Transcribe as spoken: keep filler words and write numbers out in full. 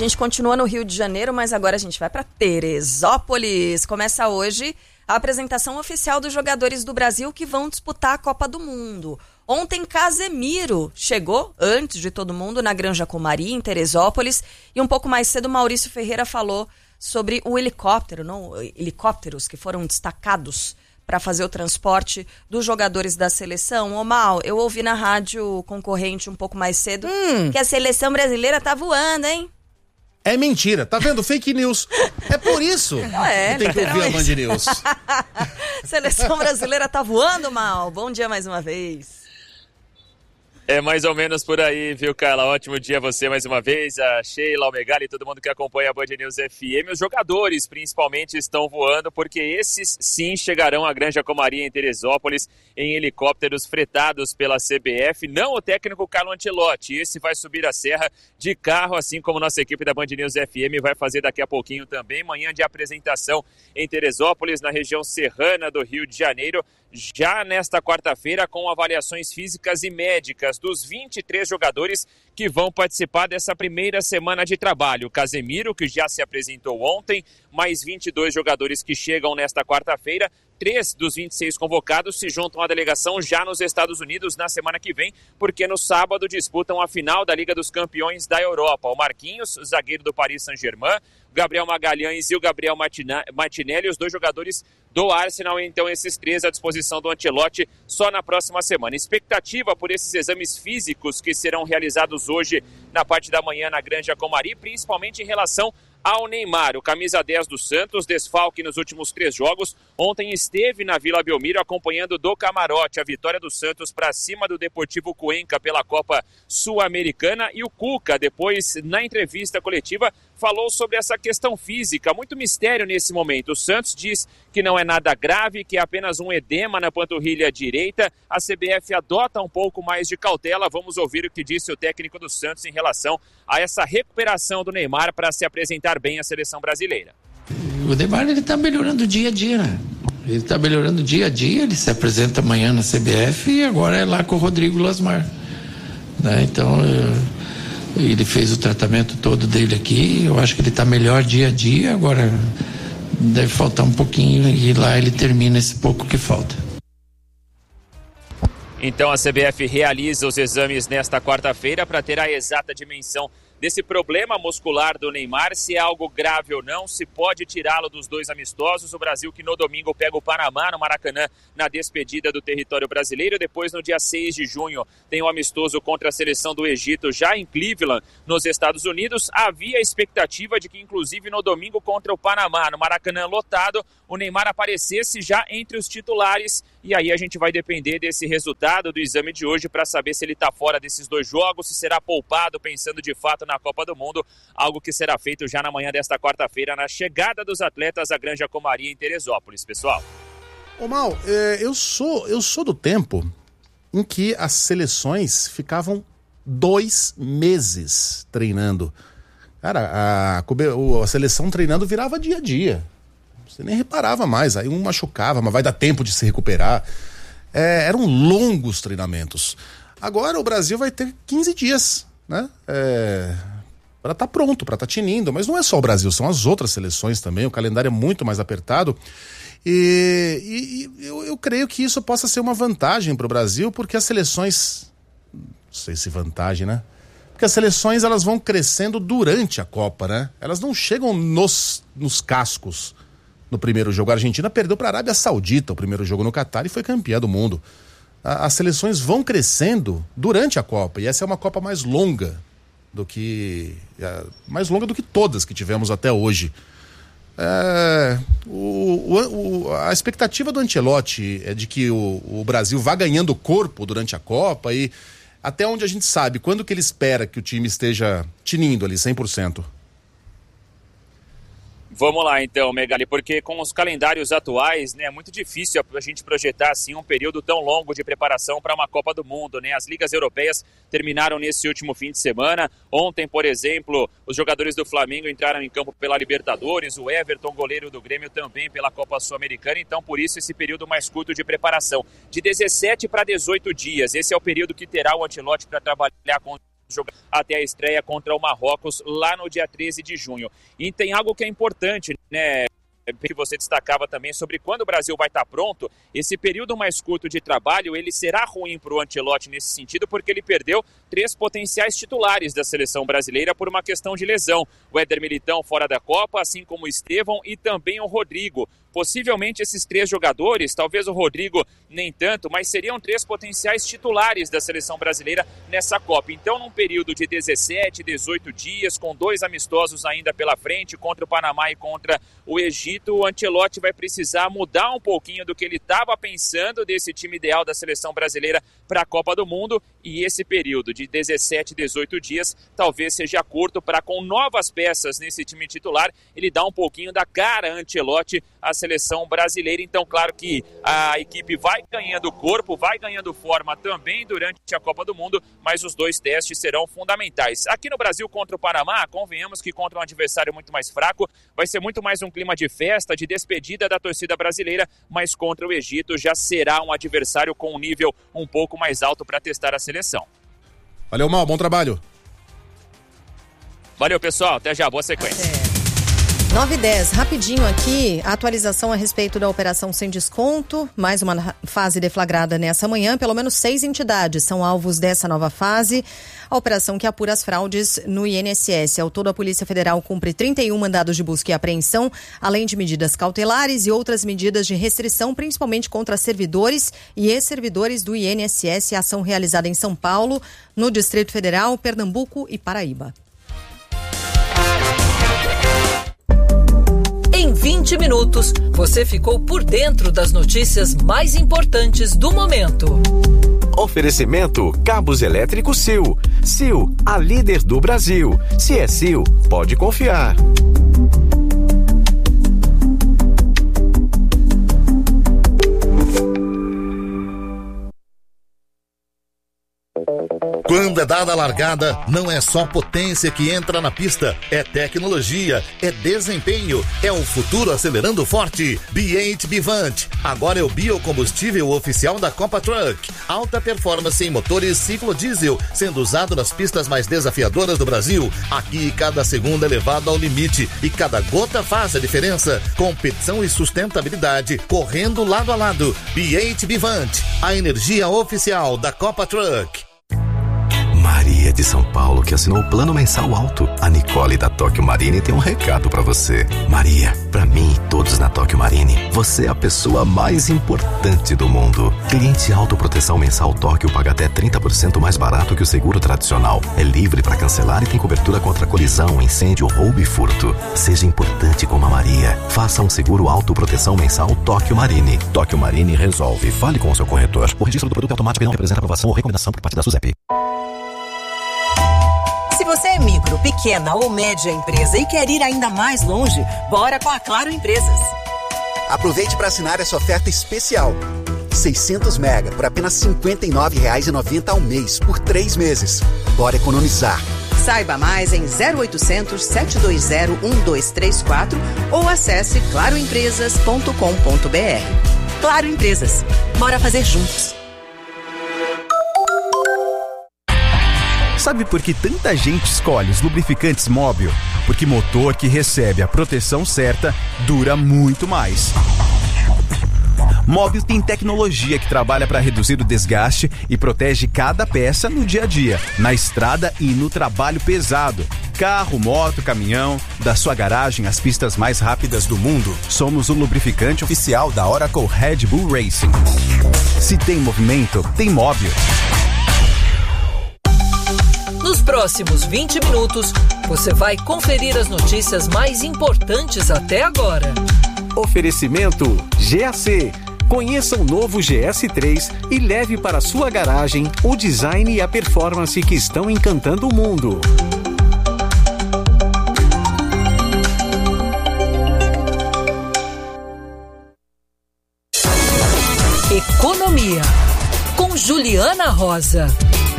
gente continua no Rio de Janeiro, mas agora a gente vai para Teresópolis. Começa hoje a apresentação oficial dos jogadores do Brasil que vão disputar a Copa do Mundo. Ontem, Casemiro chegou, antes de todo mundo, na Granja Comari, em Teresópolis. E um pouco mais cedo, Maurício Ferreira falou sobre o helicóptero, não, helicópteros que foram destacados para fazer o transporte dos jogadores da seleção. Ô Mal, eu ouvi na rádio concorrente um pouco mais cedo hum. que a seleção brasileira tá voando, hein? É mentira, tá vendo? Fake news. É por isso Não é, que tem que ouvir a Band News. Seleção brasileira tá voando, Mal. Bom dia mais uma vez. É mais ou menos por aí, viu, Carla? Ótimo dia a você mais uma vez, a Sheila, o Megali e todo mundo que acompanha a Band News F M. Os jogadores, principalmente, estão voando, porque esses, sim, chegarão à Granja Comari em Teresópolis em helicópteros fretados pela C B F. Não o técnico Carlo Ancelotti, esse vai subir a serra de carro, assim como nossa equipe da Band News F M vai fazer daqui a pouquinho também. Manhã de apresentação em Teresópolis, na região serrana do Rio de Janeiro, já nesta quarta-feira, com avaliações físicas e médicas dos vinte e três jogadores que vão participar dessa primeira semana de trabalho. Casemiro, que já se apresentou ontem, mais vinte e dois jogadores que chegam nesta quarta-feira. Três dos vinte e seis convocados se juntam à delegação já nos Estados Unidos na semana que vem, porque no sábado disputam a final da Liga dos Campeões da Europa. O Marquinhos, zagueiro do Paris Saint-Germain, o Gabriel Magalhães e o Gabriel Martinelli, os dois jogadores do Arsenal. Então esses três à disposição do Ancelotti só na próxima semana. Expectativa por esses exames físicos que serão realizados hoje na parte da manhã na Granja Comari, principalmente em relação ao Neymar, o camisa dez do Santos, desfalque nos últimos três jogos. Ontem esteve na Vila Belmiro acompanhando do camarote a vitória do Santos para cima do Deportivo Cuenca pela Copa Sul-Americana. E o Cuca, depois, na entrevista coletiva, falou sobre essa questão física. Muito mistério nesse momento. O Santos diz que não é nada grave, que é apenas um edema na panturrilha direita. A C B F adota um pouco mais de cautela. Vamos ouvir o que disse o técnico do Santos em relação a essa recuperação do Neymar para se apresentar bem à seleção brasileira. O Neymar, ele tá melhorando dia a dia, né? Ele tá melhorando dia a dia, ele se apresenta amanhã na C B F e agora é lá com o Rodrigo Lasmar, né? Então, ele fez o tratamento todo dele aqui, eu acho que ele tá melhor dia a dia, agora deve faltar um pouquinho e lá ele termina esse pouco que falta. Então a C B F realiza os exames nesta quarta-feira para ter a exata dimensão desse problema muscular do Neymar, se é algo grave ou não, se pode tirá-lo dos dois amistosos. O Brasil que no domingo pega o Panamá no Maracanã na despedida do território brasileiro. Depois, no dia seis de junho, tem o amistoso contra a seleção do Egito já em Cleveland, nos Estados Unidos. Havia a expectativa de que, inclusive, no domingo contra o Panamá, no Maracanã lotado, o Neymar aparecesse já entre os titulares. E aí a gente vai depender desse resultado do exame de hoje para saber se ele está fora desses dois jogos, se será poupado pensando de fato na Copa do Mundo, algo que será feito já na manhã desta quarta-feira, na chegada dos atletas à Granja Comari em Teresópolis, pessoal. Ô Mal, eu sou, eu sou do tempo em que as seleções ficavam dois meses treinando. Cara, a, a seleção treinando virava dia a dia. Você nem reparava mais, aí um machucava, mas vai dar tempo de se recuperar. É, eram longos treinamentos. Agora o Brasil vai ter quinze dias, né? É, para estar tá pronto, para estar tá tinindo. Mas não é só o Brasil, são as outras seleções também. O calendário é muito mais apertado. E, e, e eu, eu creio que isso possa ser uma vantagem para o Brasil, porque as seleções... Não sei se vantagem, né? Porque as seleções, elas vão crescendo durante a Copa, né? Elas não chegam nos, nos cascos. No primeiro jogo, a Argentina perdeu para a Arábia Saudita o primeiro jogo no Catar e foi campeã do mundo. A, as seleções vão crescendo durante a Copa, e essa é uma Copa mais longa do que a, mais longa do que todas que tivemos até hoje. É, o, o, a expectativa do Ancelotti é de que o, o Brasil vá ganhando corpo durante a Copa, e até onde a gente sabe, quando que ele espera que o time esteja tinindo ali cem por cento? Vamos lá então, Megali, porque com os calendários atuais, né, é muito difícil a gente projetar assim um período tão longo de preparação para uma Copa do Mundo, né? As ligas europeias terminaram nesse último fim de semana. Ontem, por exemplo, os jogadores do Flamengo entraram em campo pela Libertadores, o Everton, goleiro do Grêmio, também pela Copa Sul-Americana. Então, por isso, esse período mais curto de preparação, de dezessete para dezoito dias. Esse é o período que terá o Ancelotti para trabalhar com os jogar até a estreia contra o Marrocos lá no dia treze de junho. E tem algo que é importante, né? Que você destacava também sobre quando o Brasil vai estar pronto. Esse período mais curto de trabalho, ele será ruim para o Ancelotti nesse sentido, porque ele perdeu três potenciais titulares da seleção brasileira por uma questão de lesão. O Éder Militão fora da Copa, assim como o Estevão e também o Rodrigo. Possivelmente esses três jogadores, talvez o Rodrigo nem tanto, mas seriam três potenciais titulares da seleção brasileira nessa Copa. Então, num período de dezessete, dezoito dias, com dois amistosos ainda pela frente, contra o Panamá e contra o Egito, o Ancelotti vai precisar mudar um pouquinho do que ele estava pensando desse time ideal da seleção brasileira para a Copa do Mundo. E esse período de dezessete, dezoito dias talvez seja curto para, com novas peças nesse time titular, ele dar um pouquinho da cara Ancelotti à seleção brasileira. Então, claro que a equipe vai ganhando corpo, vai ganhando forma também durante a Copa do Mundo, mas os dois testes serão fundamentais. Aqui no Brasil contra o Panamá, convenhamos que contra um adversário muito mais fraco, vai ser muito mais um clima de festa, de despedida da torcida brasileira, mas contra o Egito já será um adversário com um nível um pouco mais alto para testar a seleção. Valeu, Mal, bom trabalho. Valeu, pessoal, até já, boa sequência. É. nove e dez, rapidinho aqui, atualização a respeito da operação sem desconto, mais uma fase deflagrada nessa manhã, pelo menos seis entidades são alvos dessa nova fase, a operação que apura as fraudes no I N S S. Ao todo, a Polícia Federal cumpre trinta e um mandados de busca e apreensão, além de medidas cautelares e outras medidas de restrição, principalmente contra servidores e ex-servidores do I N S S, ação realizada em São Paulo, no Distrito Federal, Pernambuco e Paraíba. Em vinte minutos, você ficou por dentro das notícias mais importantes do momento. Oferecimento Cabos Elétricos Sil. Sil, a líder do Brasil. Se é Sil, pode confiar. Quando é dada a largada, não é só potência que entra na pista, é tecnologia, é desempenho, é o futuro acelerando forte. B oito Bivante, agora é o biocombustível oficial da Copa Truck. Alta performance em motores ciclo diesel, sendo usado nas pistas mais desafiadoras do Brasil. Aqui, cada segundo é levado ao limite e cada gota faz a diferença. Competição e sustentabilidade, correndo lado a lado. B oito Bivante, a energia oficial da Copa Truck. Maria de São Paulo, que assinou o plano mensal alto. A Nicole da Tóquio Marine tem um recado pra você. Maria, pra mim e todos na Tóquio Marine, você é a pessoa mais importante do mundo. Cliente autoproteção mensal Tóquio paga até trinta por cento mais barato que o seguro tradicional. É livre pra cancelar e tem cobertura contra colisão, incêndio, roubo e furto. Seja importante como a Maria. Faça um seguro autoproteção mensal Tóquio Marine. Tóquio Marine resolve. Fale com o seu corretor. O registro do produto é automático e não representa aprovação ou recomendação por parte da SUSEP. Se você é micro, pequena ou média empresa e quer ir ainda mais longe, bora com a Claro Empresas. Aproveite para assinar essa oferta especial. seiscentos mega por apenas cinquenta e nove reais e noventa centavos ao mês, por três meses. Bora economizar. Saiba mais em zero oitocentos, sete dois zero, um dois três quatro ou acesse claro empresas ponto com ponto b r. Claro Empresas. Bora fazer juntos. Sabe por que tanta gente escolhe os lubrificantes Móbil? Porque motor que recebe a proteção certa dura muito mais. Móbil tem tecnologia que trabalha para reduzir o desgaste e protege cada peça no dia a dia, na estrada e no trabalho pesado. Carro, moto, caminhão, da sua garagem às pistas mais rápidas do mundo, somos o lubrificante oficial da Oracle Red Bull Racing. Se tem movimento, tem Móbil. Nos próximos vinte minutos, você vai conferir as notícias mais importantes até agora. Oferecimento G A C. Conheça o novo G S três e leve para sua garagem o design e a performance que estão encantando o mundo. Economia, com Juliana Rosa.